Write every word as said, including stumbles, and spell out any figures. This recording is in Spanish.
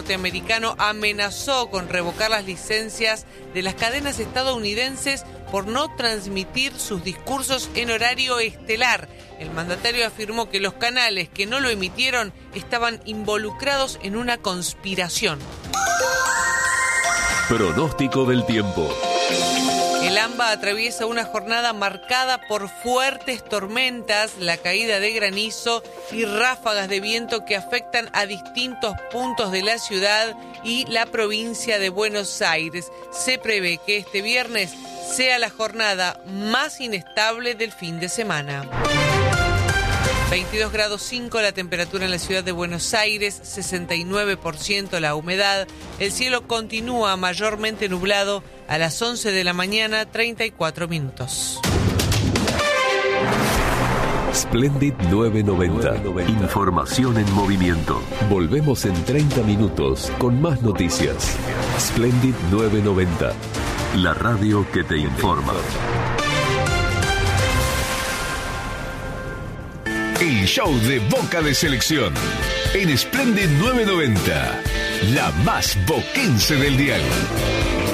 norteamericano amenazó con revocar las licencias de las cadenas estadounidenses por no transmitir sus discursos en horario estelar. El mandatario afirmó que los canales que no lo emitieron estaban involucrados en una conspiración. Pronóstico del tiempo. El AMBA atraviesa una jornada marcada por fuertes tormentas, la caída de granizo y ráfagas de viento que afectan a distintos puntos de la ciudad y la provincia de Buenos Aires. Se prevé que este viernes sea la jornada más inestable del fin de semana. veintidós grados cinco la temperatura en la ciudad de Buenos Aires, sesenta y nueve por ciento la humedad. El cielo continúa mayormente nublado a las once de la mañana, treinta y cuatro minutos. Splendid novecientos noventa. Información en movimiento. Volvemos en treinta minutos con más noticias. Splendid novecientos noventa. La radio que te informa. El show de Boca de Selección en Splendid novecientos noventa, la más boquense del dial.